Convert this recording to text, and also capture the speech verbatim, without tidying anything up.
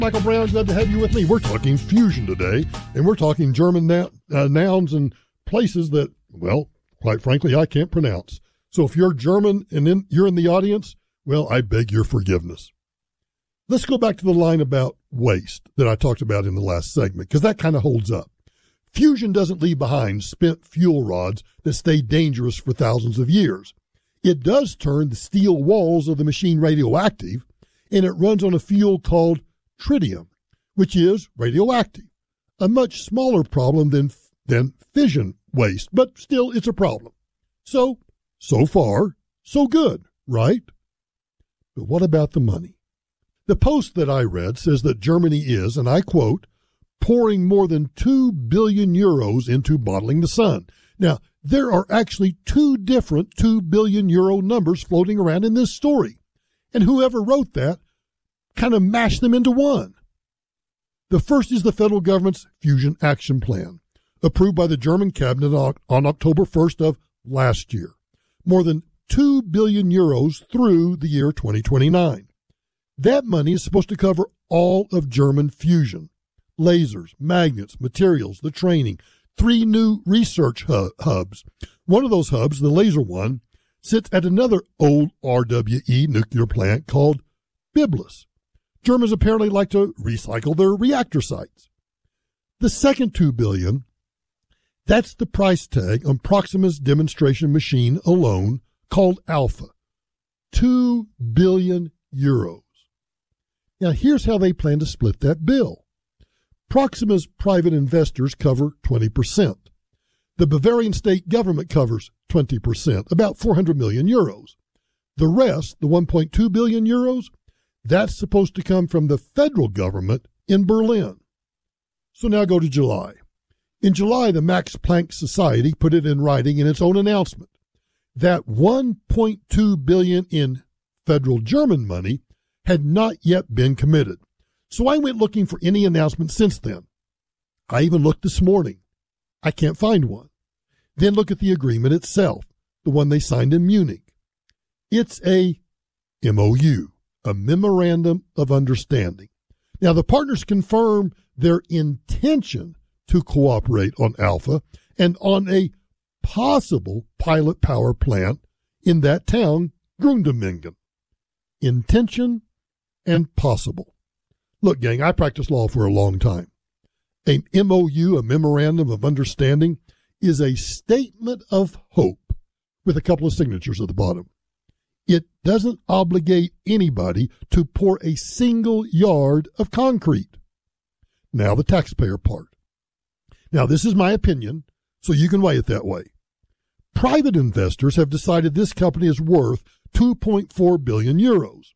Michael Brown, glad to have you with me. We're talking fusion today, and we're talking German na- uh, nouns and places that, well, quite frankly, I can't pronounce. So if you're German and in, you're in the audience, well, I beg your forgiveness. Let's go back to the line about waste that I talked about in the last segment, because that kind of holds up. Fusion doesn't leave behind spent fuel rods that stay dangerous for thousands of years. It does turn the steel walls of the machine radioactive, and it runs on a fuel called tritium, which is radioactive, a much smaller problem than, than fission waste, but still it's a problem. So, so far, so good, right? But what about the money? The post that I read says that Germany is, and I quote, pouring more than two billion euros into bottling the sun. Now, there are actually two different two billion euro numbers floating around in this story. And whoever wrote that kind of mashed them into one. The first is the federal government's Fusion Action Plan, approved by the German cabinet on October first of last year. More than two billion euros through the year twenty twenty-nine. That money is supposed to cover all of German fusion. Lasers, magnets, materials, the training, three new research hu- hubs. One of those hubs, the laser one, sits at another old R W E nuclear plant called Biblis. Germans apparently like to recycle their reactor sites. The second two billion dollars, that's the price tag on Proxima's demonstration machine alone, called Alpha. Two billion euros. Now here's how they plan to split that bill. Proxima's private investors cover twenty percent. The Bavarian state government covers twenty percent, about four hundred million euros. The rest, the one point two billion euros, that's supposed to come from the federal government in Berlin. So now go to July. In July, the Max Planck Society put it in writing in its own announcement that one point two billion dollars in federal German money had not yet been committed. So I went looking for any announcement since then. I even looked this morning. I can't find one. Then look at the agreement itself, the one they signed in Munich. It's a M O U, a Memorandum of Understanding. Now, the partners confirm their intention to cooperate on Alpha and on a possible pilot power plant in that town, Grundemingen. Intention and possible. Look, gang, I practiced law for a long time. An M O U, a Memorandum of Understanding, is a statement of hope with a couple of signatures at the bottom. It doesn't obligate anybody to pour a single yard of concrete. Now the taxpayer part. Now this is my opinion, so you can weigh it that way. Private investors have decided this company is worth two point four billion euros.